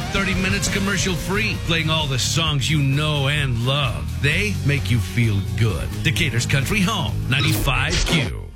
30 minutes commercial free, playing all the songs you know and love. They make you feel good. Decatur's Country Home, 95Q.